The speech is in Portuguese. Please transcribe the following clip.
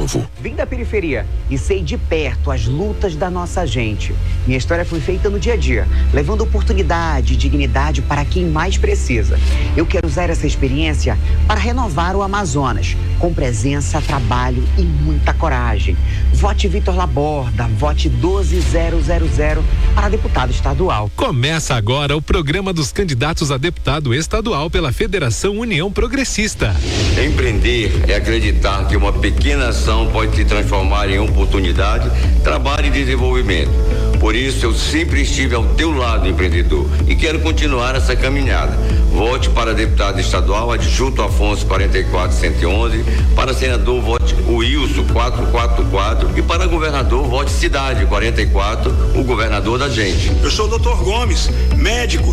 novo. Vim da periferia e sei de perto as lutas da nossa gente. Minha história foi feita no dia a dia, levando oportunidade e dignidade para quem mais precisa. Eu quero usar essa experiência para renovar o Amazonas, com presença, trabalho e muita coragem. Vote Vitor Laborda, vote 12000 para deputado estadual. Começa agora o programa dos candidatos a deputado estadual pela Federação União Progressista. Empreender é acreditar que uma pequena ação pode se transformar em oportunidade, trabalho e desenvolvimento. Por isso, eu sempre estive ao teu lado, empreendedor, e quero continuar essa caminhada. Vote para deputado estadual, adjunto Afonso 44111, para senador vote o Wilson 444 e para governador vote Cidade 44, o governador da gente. Eu sou o Dr. Gomes, médico,